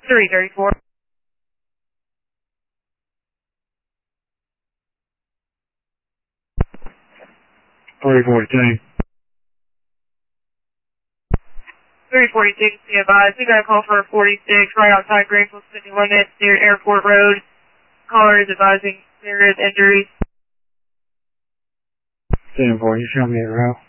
334. 342. 346, be advised. We got a call for a 46 right outside Graceville City limits near Airport Road. Caller is advising there is injuries. 10-4, you show me a route.